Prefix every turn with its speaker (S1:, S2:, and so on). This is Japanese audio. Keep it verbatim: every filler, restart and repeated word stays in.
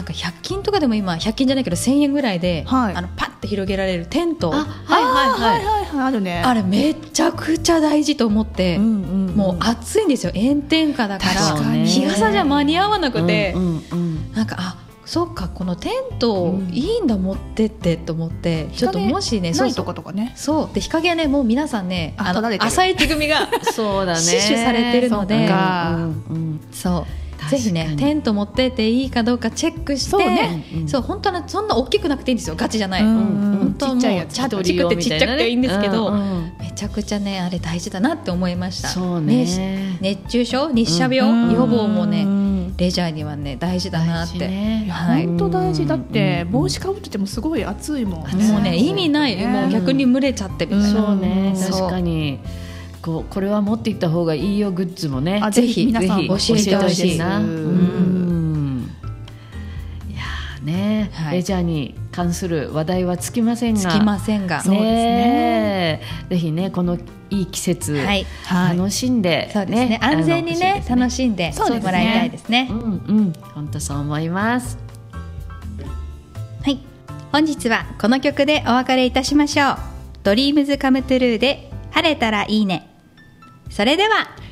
S1: なんかひゃく均とかでも今ひゃく均じゃないけどせんえんぐらいで、はい、あのパッて広げられるテント、
S2: あ、はいはいはいはいはい、あるね。
S1: あれめちゃくちゃ大事と思って、うんうんうん、もう暑いんですよ、炎天下だから日傘じゃ間に合わなくて、うんうんうん、なんかあそうかこのテントいいんだ、うん、持ってってと思って、ちょっともしね
S2: ないとかとかね、
S1: そうで日陰はねもう皆さんねあの朝市組が
S2: そうだね
S1: 死守されてるので、
S2: そうか、
S1: うんうん、そうぜひねテント持ってっていいかどうかチェックして、そうね、うん、そう本当はそんな大きくなくていいんですよ、ガチじゃない、うんうん、本当はもうちっちゃいやつ、ちっちゃくてちっちゃくていいんですけど、うんうん、めちゃくちゃねあれ大事だなって思いました。
S2: そうね、
S1: 熱中症日射病、うん、予防もねレジャーにはね大事だなって、
S2: ね、はい、本当大事だって、帽子かぶっててもすごい暑いもんね、
S1: もうね意味ない、ね、もう逆に蒸れちゃってみたいな、
S2: そうね、確かにこうこれは持っていった方がいいよグッズもね、
S1: あぜひ皆さん教えてほしいな。うん、
S2: いやね、はい、レジャーに関する話題はつきませんが、
S1: つきませんが、
S2: そうですね、ぜひねこのいい季節、はい、楽しんで、ね、
S1: そうですね、安全に ね, ね楽しんでもらいたいですね。
S2: うんうん、本当そう思います。
S1: はい、本日はこの曲でお別れいたしましょう。ドリームズカムトゥルーで晴れたらいいね。それでは